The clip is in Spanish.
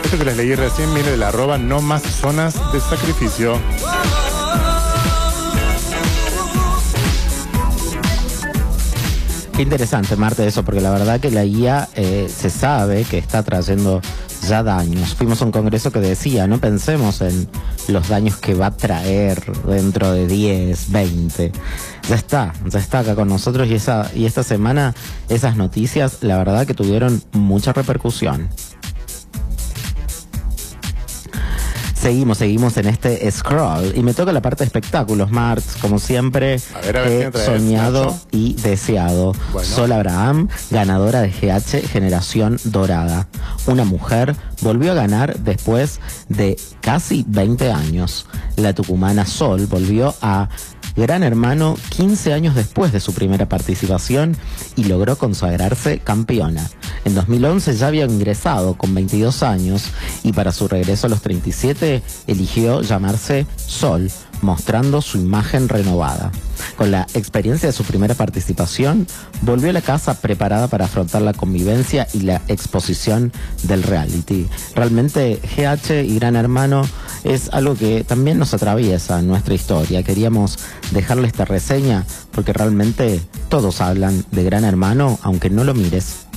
Esto que les leí recién viene del @ no más zonas de sacrificio. Qué interesante, Marta, eso, porque la verdad que la IA se sabe que está trayendo ya daños. Fuimos a un congreso que decía, no pensemos en los daños que va a traer dentro de 10, 20. Ya está acá con nosotros y esta semana esas noticias, la verdad que tuvieron mucha repercusión. Seguimos en este scroll y me toca la parte de espectáculos, Marx, como siempre. A ver, soñado Nacho. y deseado. Bueno. Sol Abraham, ganadora de GH Generación Dorada. Una mujer volvió a ganar después de casi 20 años. La tucumana Sol volvió a Gran Hermano 15 años después de su primera participación y logró consagrarse campeona. En 2011 ya había ingresado con 22 años y para su regreso a los 37 eligió llamarse Sol, mostrando su imagen renovada. Con la experiencia de su primera participación, volvió a la casa preparada para afrontar la convivencia y la exposición del reality. Realmente GH y Gran Hermano es algo que también nos atraviesa en nuestra historia. Queríamos dejarle esta reseña porque realmente todos hablan de Gran Hermano, aunque no lo mires.